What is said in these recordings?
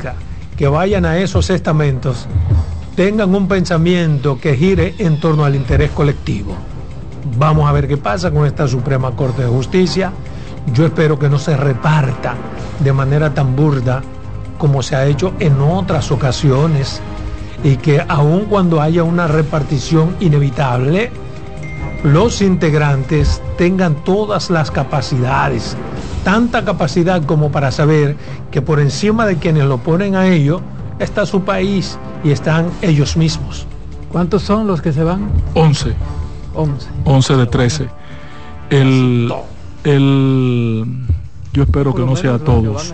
nunca que vayan a esos estamentos tengan un pensamiento que gire en torno al interés colectivo. Vamos a ver qué pasa con esta Suprema Corte de Justicia. Yo espero que no se reparta de manera tan burda como se ha hecho en otras ocasiones, y que aun cuando haya una repartición inevitable, los integrantes tengan todas las capacidades, tanta capacidad como para saber que por encima de quienes lo ponen a ellos está su país y están ellos mismos. ¿Cuántos son los que se van? 11 de 13. Yo espero que no sea todos.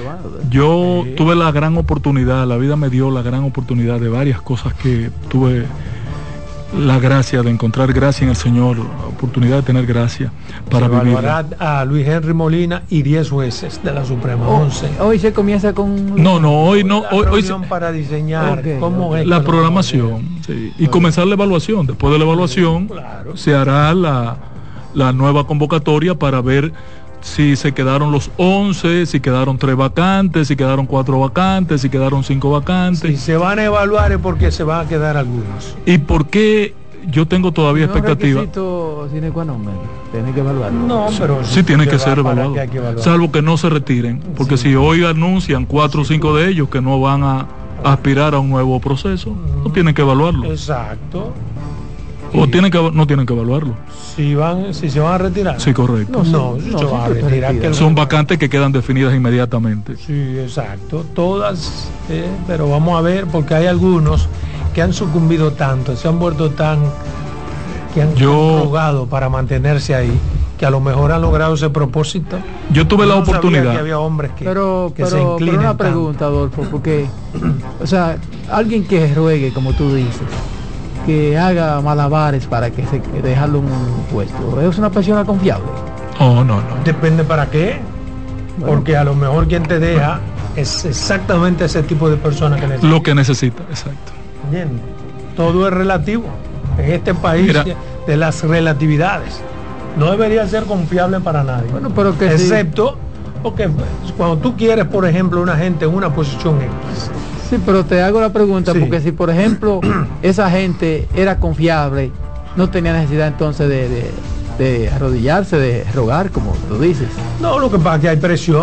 Yo tuve la gran oportunidad, la vida me dio la gran oportunidad de varias cosas que tuve la gracia de encontrar gracia en el Señor, la oportunidad de tener gracia para vivir. A Luis Henry Molina y 10 jueces de la Suprema, 11. Hoy se comienza con... Hoy para diseñar cómo es la programación, sí, y comenzar la evaluación. Después de la evaluación, claro, se hará la nueva convocatoria para ver si se quedaron los 11, si quedaron 3 vacantes, si quedaron 4 vacantes, si quedaron 5 vacantes. Si se van a evaluar es porque se van a quedar algunos. ¿Y por qué yo tengo todavía expectativa? Tiene que evaluarlo. No, pero sí tienen que ser evaluados, salvo que no se retiren, porque si hoy anuncian 4 o 5 de ellos que no van a aspirar a un nuevo proceso, no tienen que evaluarlo. Exacto. O no tienen que evaluarlo. Si se van a retirar. Sí, correcto. No, se van a retirar. Son vacantes que quedan definidas inmediatamente. Sí, exacto. Todas, pero vamos a ver, porque hay algunos que han sucumbido tanto, se han vuelto que han rogado para mantenerse ahí, que a lo mejor han logrado ese propósito. Yo tuve la oportunidad. Que había hombres que se inclinan. Pero una pregunta, Adolfo, porque, o sea, alguien que ruegue, como tú dices, que haga malabares para que dejarlo en un puesto, ¿es una persona confiable? No. Depende para qué. Bueno, porque a lo mejor quien te deja es exactamente ese tipo de persona que necesita. Lo que necesita, exacto. Bien, todo es relativo. En este país de las relatividades no debería ser confiable para nadie. Bueno, pero que excepto porque cuando tú quieres, por ejemplo, una gente en una posición X. Sí, pero te hago la pregunta, porque si por ejemplo esa gente era confiable, no tenía necesidad entonces de arrodillarse, de rogar, como tú dices. No, lo que pasa es que hay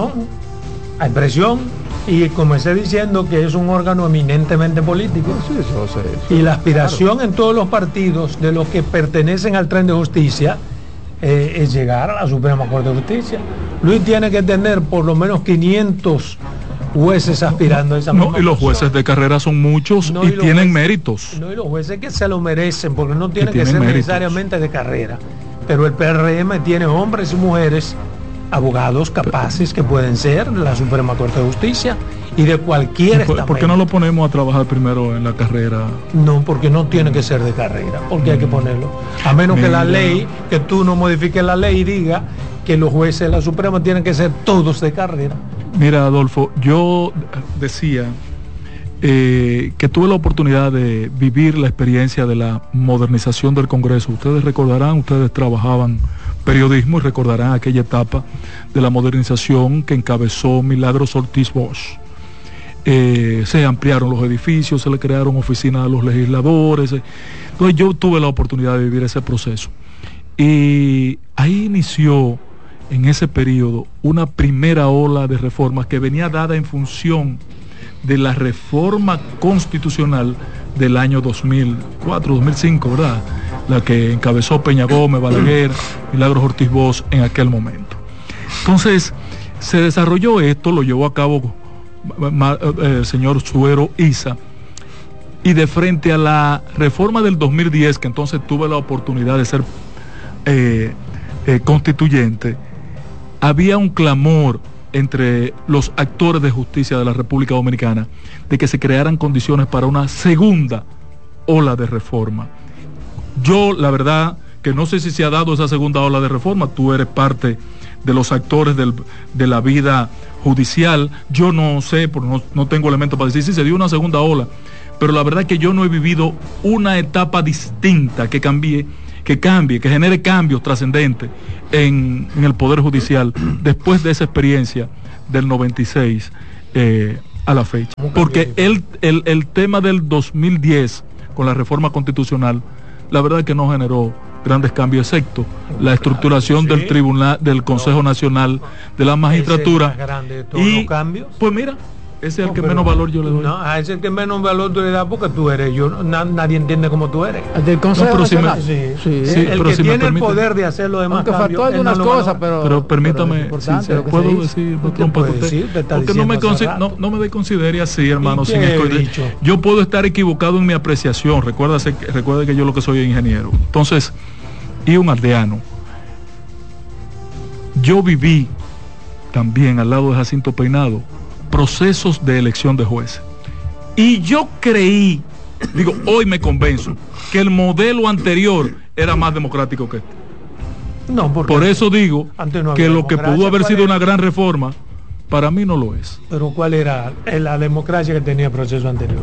presión, y comencé diciendo que es un órgano eminentemente político. Sí, eso, y la aspiración en todos los partidos de los que pertenecen al tren de justicia es llegar a la Suprema Corte de Justicia. Luis tiene que tener por lo menos 500 jueces aspirando a esa misma y los jueces de carrera son muchos y tienen méritos. Y los jueces que se lo merecen, porque no tienen que ser necesariamente de carrera. Pero el PRM tiene hombres y mujeres, abogados capaces que pueden ser de la Suprema Corte de Justicia y de cualquier estamento. ¿Por qué no lo ponemos a trabajar primero en la carrera? No, porque no tiene que ser de carrera, porque hay que ponerlo. A menos que la ley, que tú no modifiques la ley y diga que los jueces de la Suprema tienen que ser todos de carrera. Mira, Adolfo, yo decía que tuve la oportunidad de vivir la experiencia de la modernización del Congreso. Ustedes recordarán, ustedes trabajaban periodismo y recordarán aquella etapa de la modernización que encabezó Milagros Ortiz Bosch. Se ampliaron los edificios, se le crearon oficinas a los legisladores. Entonces yo tuve la oportunidad de vivir ese proceso. Y ahí inició en ese periodo una primera ola de reformas que venía dada en función de la reforma constitucional del año 2004, 2005, ¿verdad? La que encabezó Peña Gómez, Balaguer, Milagros Ortiz Bosch en aquel momento. Entonces, se desarrolló esto, lo llevó a cabo el señor Suero Isa, y de frente a la reforma del 2010, que entonces tuve la oportunidad de ser constituyente, había un clamor entre los actores de justicia de la República Dominicana de que se crearan condiciones para una segunda ola de reforma. Yo, la verdad, que no sé si se ha dado esa segunda ola de reforma. Tú eres parte de los actores de la vida judicial. Yo no sé, porque no tengo elementos para decir si se dio una segunda ola, pero la verdad es que yo no he vivido una etapa distinta que genere cambios trascendentes en el Poder Judicial después de esa experiencia del 96 a la fecha. Porque el tema del 2010 con la reforma constitucional, la verdad es que no generó grandes cambios, excepto la estructuración del tribunal, del Consejo Nacional de la Magistratura. ¿Ese es más grande de todos los cambios? Pues mira, ese es el que menos valor yo le doy. No, ese es el que menos valor tú le das porque tú eres. Nadie entiende cómo tú eres. El del Consejo Nacional. El que tiene el poder de hacer lo demás. Aunque faltó algunas cosas, pero permítame, puedo decir, porque no me desconsidere así, hermano. Yo puedo estar equivocado en mi apreciación. Recuerde que yo lo que soy es ingeniero. Entonces, y un aldeano. Yo viví también al lado de Jacinto Peinado procesos de elección de jueces. Y yo creí, hoy me convenzo, que el modelo anterior era más democrático que este. No, por eso digo que lo que pudo haber sido una gran reforma, para mí no lo es. Pero ¿cuál era la democracia que tenía el proceso anterior?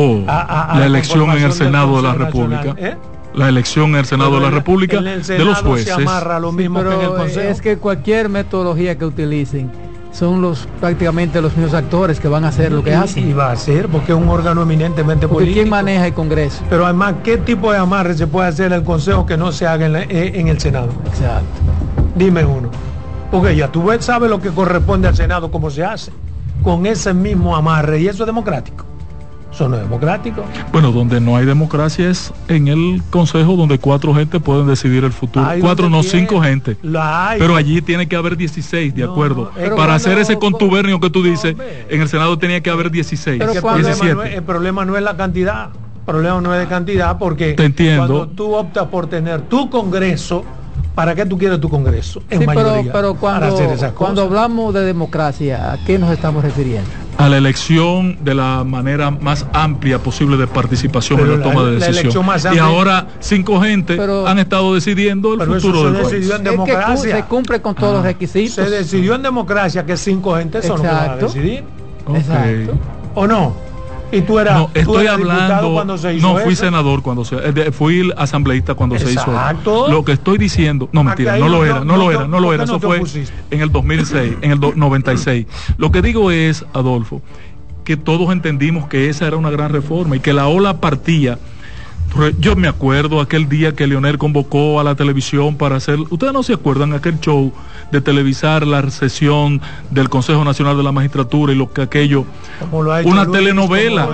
La elección en el Senado de la República. La elección en el Senado de la República de los jueces. Se amarra lo mismo que en el Consejo. Es que cualquier metodología que utilicen son prácticamente los mismos actores que van a hacer lo que hacen. Y va a ser, porque es un órgano eminentemente porque político. ¿Quién maneja el Congreso? Pero además, ¿qué tipo de amarre se puede hacer en el Consejo que no se haga en el Senado? Exacto. Dime uno. Porque ya tú sabes lo que corresponde al Senado, cómo se hace. Con ese mismo amarre, y eso es democrático. Eso no es democrático. Bueno, donde no hay democracia es en el Consejo, donde 4 gente pueden decidir el futuro. 5 gente. Pero allí tiene que haber 16, de acuerdo. Para hacer ese contubernio que tú dices, en el Senado tenía que haber 16. Pero el problema no es la cantidad. El problema no es de cantidad, porque te entiendo. Cuando tú optas por tener tu Congreso, ¿para qué tú quieres tu Congreso? En mayoría, pero cuando hablamos de democracia, ¿a qué nos estamos refiriendo? A la elección de la manera más amplia posible de participación en la toma de decisión. Y ahora 5 gente han estado decidiendo el futuro del país. Se decidió en democracia. Se cumple con todos los requisitos. Se decidió en democracia que 5 gente son los que van a decidir. Exacto. ¿O no? Y tú eras, hablando cuando se hizo no fui senador cuando fui asambleísta cuando se hizo eso. Lo que estoy diciendo, no mentira, no lo era, eso fue en el 2006, en el 96. Lo que digo es, Adolfo, que todos entendimos que esa era una gran reforma y que la ola partía. Yo me acuerdo aquel día que Leonel convocó a la televisión para hacer, ustedes no se acuerdan aquel show de televisar la sesión del Consejo Nacional de la Magistratura y lo que aquello, una telenovela,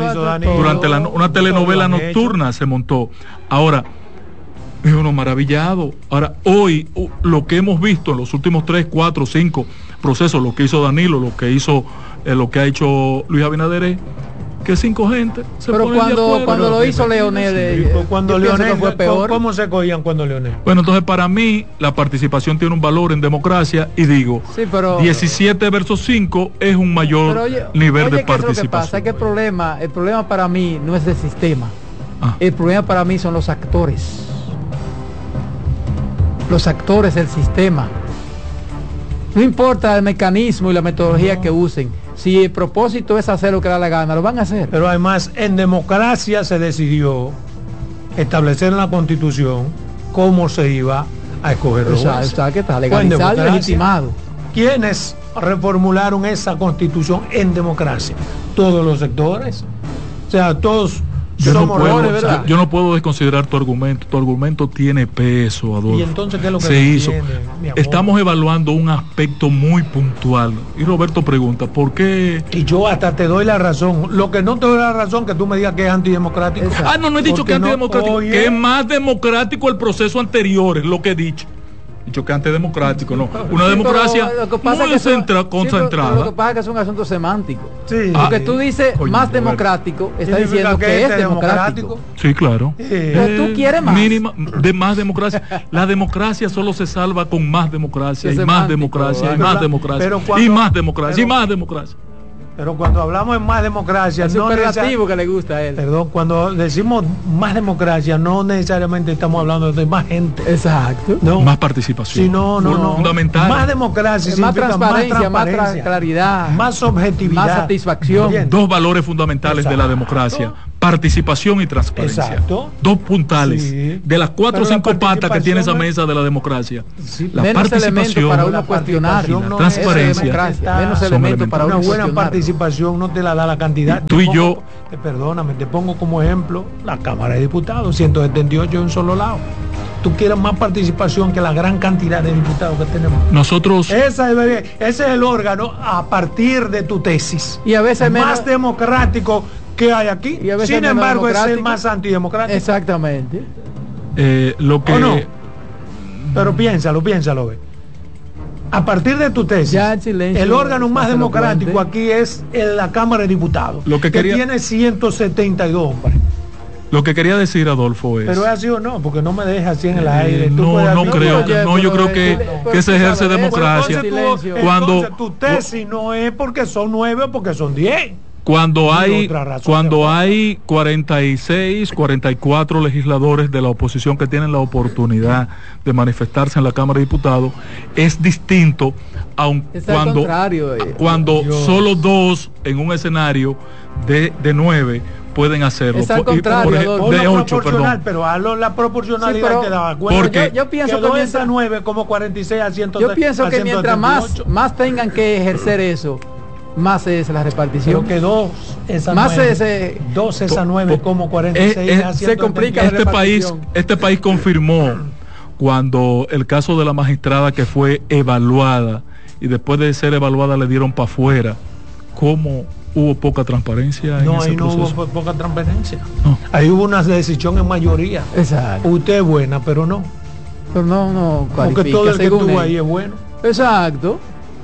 una telenovela nocturna se montó. Ahora, es uno maravillado. Ahora, hoy, lo que hemos visto en los últimos 3, 4, 5 procesos, lo que hizo Danilo, lo que ha hecho Luis Abinader, que 5 gente se pero cuando lo hizo Leonel, cuando Leonel fue peor. ¿Cómo se cogían cuando Leonel? Bueno, entonces para mí la participación tiene un valor en democracia y digo, 17 versus 5 es un mayor nivel de participación. ¿Qué es lo que pasa? Es que el problema para mí no es del sistema. El problema para mí son los actores. Los actores del sistema. No importa el mecanismo y la metodología que usen. Si el propósito es hacer lo que da la gana, lo van a hacer. Pero además, en democracia se decidió establecer en la Constitución cómo se iba a escoger los jueces. Está legalizado y legitimado. ¿Quiénes reformularon esa Constitución en democracia? Todos los sectores. O sea, todos. Yo no puedo desconsiderar tu argumento tiene peso, Adolfo. ¿Y entonces qué es lo que se hizo? Estamos evaluando un aspecto muy puntual. Y Roberto pregunta, ¿por qué? Y yo hasta te doy la razón. Lo que no te doy la razón que tú me digas que es antidemocrático. Exacto. No he dicho que es antidemocrático, que es más democrático el proceso anterior, es lo que he dicho. Dicho que antidemocrático, no. Una democracia muy concentrada. Lo que pasa es que es un asunto semántico. Porque tú dices más democrático, está diciendo que es democrático. Sí, claro. Pero tú quieres más. Mínima de más democracia. La democracia solo se salva con más democracia, y más democracia, y más democracia, y más democracia, y más democracia. Pero cuando hablamos de más democracia, es superlativo que le gusta a él. Perdón, cuando decimos más democracia, no necesariamente estamos hablando de más gente. Exacto. No. Más participación. Sí, no. Fundamental. Más democracia, más transparencia, más claridad, más objetividad, más satisfacción. Dos valores fundamentales de la democracia: participación y transparencia. Exacto. Dos puntales, Sí. de las 4 o Pero la 5 patas que tiene esa participación mesa de la democracia. Sí, La menos elementos participación, para la uno cuestionar, participación no transparencia, es democracia. menos son elementos elementos. para Una uno buena cuestionar. participación no te la da la cantidad. Tú y yo- Perdóname, te pongo como ejemplo la Cámara de Diputados, 178 de un solo lado. Tú quieres más participación que la gran cantidad de diputados que tenemos. Nosotros, Ese es el órgano a partir de tu tesis. Y a veces más menos- democrático que hay aquí. Y a veces Sin menos embargo, es el democrático. más antidemocrático. Exactamente. lo que... ¿O no? Pero piénsalo, ve. A partir de tu tesis, Ya en silencio, el órgano más se lo democrático cuente. aquí es la Cámara de Diputados, Lo que quería- tiene 172 hombres. Lo que quería decir, Adolfo, es... Pero es así o no, porque no me dejas así en el aire. Tú no, puedes no decir- creo, oye, no, yo pero, creo que pero se tú ejerce sabes, democracia. silencio. Cuando- tu tesis no es porque son 9 o porque son 10. Cuando hay, otra razón cuando de- hay 46, 44 legisladores de la oposición que tienen la oportunidad de manifestarse en la Cámara de Diputados, es distinto aun Es al cuando, contrario, cuando Dios. solo 2 en un escenario de 9 pueden hacerlo. Es al Por- y- contrario, por ej- Adolfo. de Ponlo 8, proporcional, perdón. pero hazlo la proporcionalidad Sí, pero- que da cuenta. Porque- yo pienso Quedó que esa mientras, 9 como 46 a 100. yo pienso que mientras más tengan que ejercer eso, más es la repartición. Creo que 2 esa Más 9. ese- 2 esa 9 como 46 a 100. se complica la repartición. Este país confirmó cuando el caso de la magistrada que fue evaluada y después de ser evaluada le dieron para afuera, cómo hubo poca transparencia en No, ese ahí no proceso. hubo poca transparencia. No. Ahí hubo una decisión en mayoría. Exacto. Usted es buena, pero no. Pero no Porque cualifica, todo el que según estuvo él. ahí es bueno. Exacto.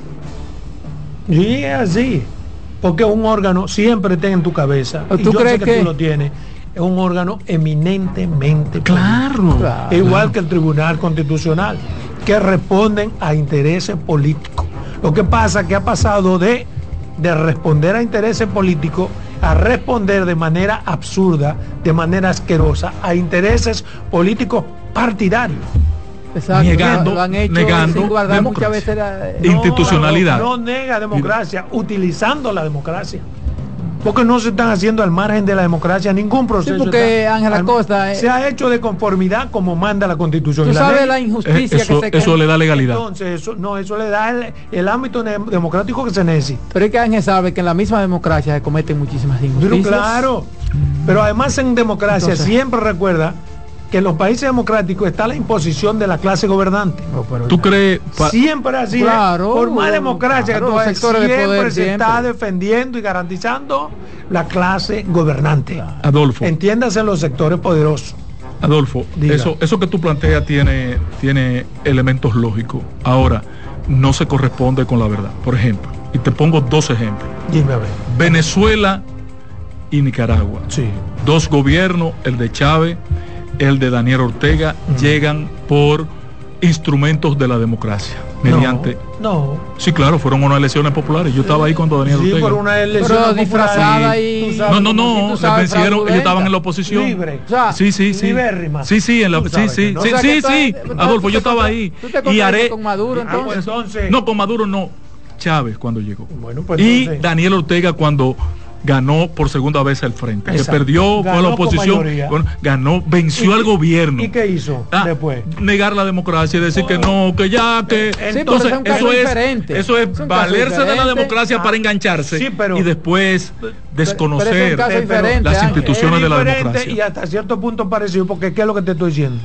Y es así. Porque un órgano siempre está en tu cabeza. ¿Tú Y yo crees sé que- tú lo tienes. Es un órgano eminentemente Claro. Claro. igual que el Tribunal Constitucional, que responden a intereses políticos. Lo que pasa es que ha pasado de responder a intereses políticos a responder de manera absurda, de manera asquerosa, a intereses políticos partidarios. Exacto. Negando- lo han hecho negando sin guardar muchas democracia. veces Y- Institucionalidad. No nega democracia, utilizando la democracia. Porque no se están haciendo al margen de la democracia ningún proceso. Sí, porque está Ángela al- Costa, se ha hecho de conformidad como manda la Constitución. tú y la sabes ley. la injusticia Eso, que se eso le da legalidad. Entonces, eso le da el ámbito democrático que se necesita. Pero es que Ángel sabe que en la misma democracia se cometen muchísimas Pero injusticias. claro. Pero además en democracia Entonces- siempre recuerda que en los países democráticos está la imposición de la clase gobernante. No, pero- ¿Tú crees? Siempre así. Claro, por más democracia claro, que tú los hagas, sectores de siempre poder se siempre. está defendiendo y garantizando la clase gobernante. Adolfo, Entiéndase los sectores poderosos. Adolfo, Diga. eso que tú planteas tiene elementos lógicos. Ahora, no se corresponde con la verdad. Por ejemplo, y te pongo 2 ejemplos. Dime a ver. Venezuela y Nicaragua. Sí. 2 gobiernos, el de Chávez, el de Daniel Ortega, llegan por instrumentos de la democracia. Mediante. No. Sí, claro, fueron unas elecciones populares. Yo estaba ahí cuando Daniel Sí, Ortega. por una elección Pero popular. disfrazada Sí. y- Tú sabes No, cómo- no, tú sabes, les vencieron, ellos estaban en la libre. oposición. O sea, Sí, sí, sí. libérrima. Sí, sí, en la, Tú sí, sabes sí, que no. sí, O sea, sí, que tú- sí. tú- Adolfo, tú yo te estaba con- ahí. tú te Y contradices haré. con Maduro, Ah, pues entonces. entonces. No, con Maduro no. Chávez cuando llegó. Bueno, pues Y entonces- Daniel Ortega cuando ganó por segunda vez al frente. Exacto. Que perdió, fue a Ganó la con oposición. mayoría. Bueno, ganó, venció al gobierno. ¿Y qué hizo después? Negar la democracia y decir que no, que ya, que... Sí, pero Entonces, es un caso diferente. eso es Es un caso valerse de la diferente. democracia para engancharse sí, pero- y después desconocer pero es un caso Pero diferente, las Ángel. instituciones Es de la diferente democracia. y hasta cierto punto parecido, porque ¿qué es lo que te estoy diciendo?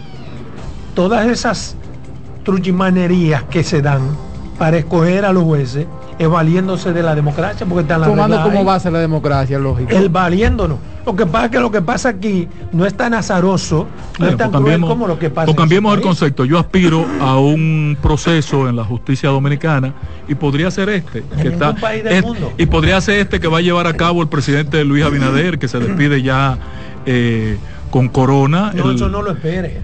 Todas esas truchimanerías que se dan para escoger a los jueces es valiéndose de la democracia, porque están las Tomando reglas como ahí. base la democracia, lógico. El valiéndonos. Lo que pasa es que lo que pasa aquí no es tan azaroso, no es tan cruel como lo que pasa. o cambiemos en el su país. concepto. Yo aspiro a un proceso en la justicia dominicana y podría ser este En ningún país del mundo. y podría ser este que va a llevar a cabo el presidente Luis Abinader, que se despide ya con corona. No, eso no lo espere.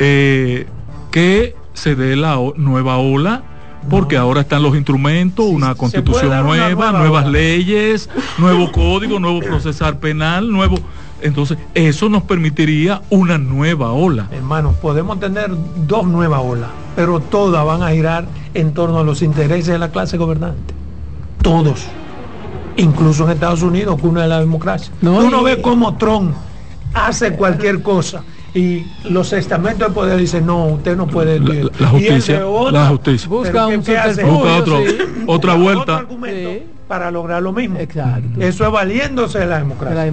Que se dé la nueva ola. Porque ahora están los instrumentos, una se puede constitución dar una nueva, nueva nuevas ola. leyes, nuevo código, nuevo procesar penal, nuevo. Entonces, eso nos permitiría una nueva ola. Hermanos, podemos tener 2 nuevas olas, pero todas van a girar en torno a los intereses de la clase gobernante. Todos. Incluso en Estados Unidos, cuna de la democracia. No, Uno y- ve cómo Trump hace cualquier cosa y los estamentos de poder dicen no, usted no puede. La justicia, busca un otra vuelta argumento para lograr lo mismo. Exacto. Eso es valiéndose de la democracia.